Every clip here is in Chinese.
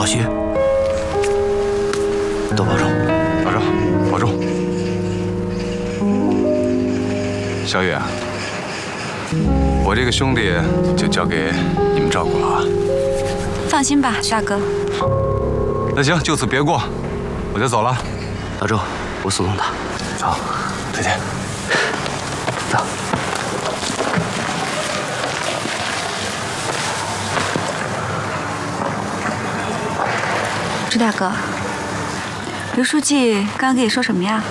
老徐，多保重， 保重，保重。小雨啊，我这个兄弟就交给你们照顾了啊。 放心吧，徐大哥。 那行，就此别过，我就走了。 老周，我送送他。 好，再见。 走。 朱大哥，刘书记刚刚跟你说什么呀？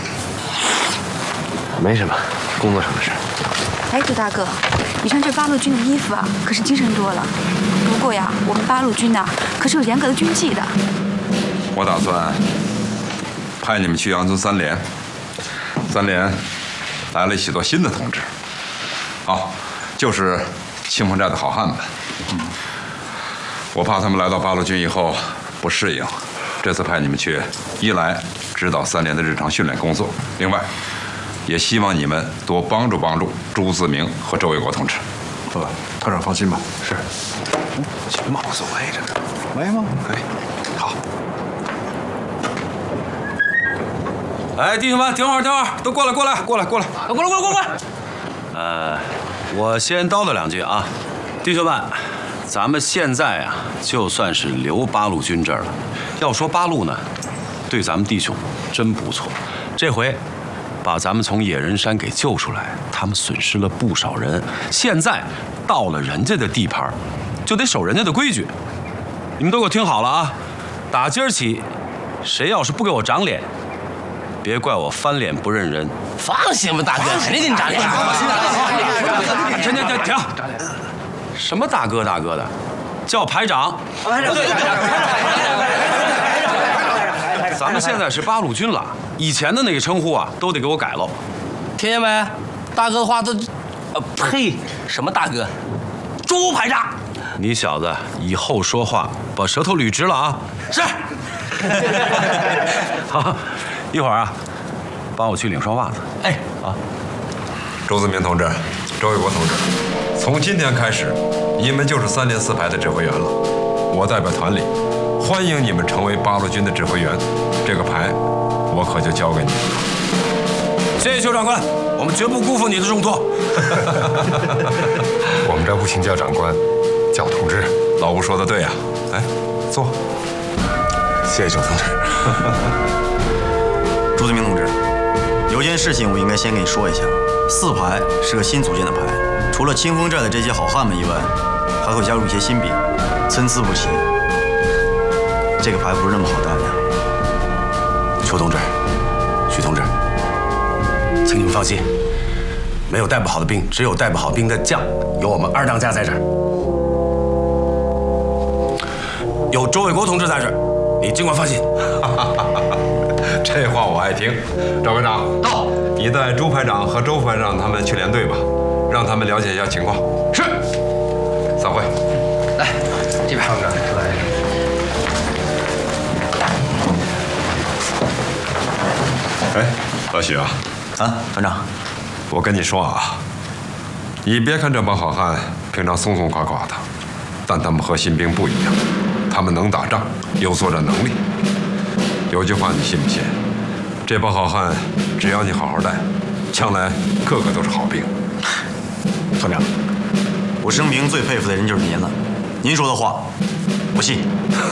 没什么，工作上的事。 哎，朱大哥，你穿这八路军的衣服啊，可是精神多了。不过呀，我们八路军呐，可是有严格的军纪的。 我打算派你们去杨村3连，3连来了许多新的同志，好，就是清风寨的好汉们。我怕他们来到八路军以后不适应，这次派你们去，一来指导3连的日常训练工作，另外也希望你们多帮助朱自明和周卫国同志。 团长放心吧。是。 行吧，无所谓，这个。 没吗？可以。好。 哎，弟兄们，等会儿，都过来！我先叨叨两句啊，弟兄们，咱们现在啊，就算是留八路军这儿了。要说八路呢，对咱们弟兄真不错。这回把咱们从野人山给救出来，他们损失了不少人。现在到了人家的地盘，就得守人家的规矩。你们都给我听好了啊！打今儿起，谁要是不给我长脸，别怪我翻脸不认人。 放心吧，大哥，肯定给你长脸。 停！什么大哥的，叫排长。咱们现在是八路军了，以前的那个称呼啊，都得给我改了。 听见没？大哥的话都，呸！什么大哥？朱排长。 你小子以后说话把舌头捋直了啊！ 是。 好，一会儿啊，帮我去领双袜子。 哎， 啊， 周自明同志、周卫国同志，从今天开始，你们就是3连4排的指挥员了。我代表团里欢迎你们成为八路军的指挥员，这个牌我可就交给你们了。 谢谢邱长官，我们绝不辜负你的重托。 我们这不请叫长官，叫同志。 老吴说的对呀，来坐。 谢谢周同志。 朱自明同志，有件事情我应该先跟你说一下。4排是个新组建的排，除了清风寨的这些好汉们以外，还会加入一些新兵，参差不齐。这个牌不是那么好带的。 邱同志、徐同志，请你们放心，没有带不好的兵，只有带不好兵的将。有我们2当家在这儿，有周卫国同志在这儿，你尽管放心。 这话我爱听。赵排长到，你带朱排长和周排长他们去连队吧，让他们了解一下情况。 是。 散会。 来，这边。 哎，老许啊， 团长， 我跟你说啊，你别看这帮好汉平常松松垮垮的，但他们和新兵不一样，他们能打仗，有作战能力。有句话你信不信？这帮好汉只要你好好带，将来个个都是好兵。 团长，我生平最佩服的人就是您了，您说的话，我信。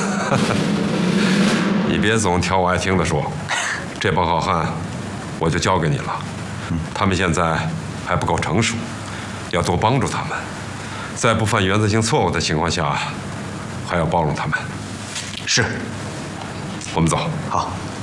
你别总挑我爱听的说，这帮好汉我就交给你了。他们现在还不够成熟，要多帮助他们，在不犯原则性错误的情况下，还要包容他们。 是。 我们走。 好。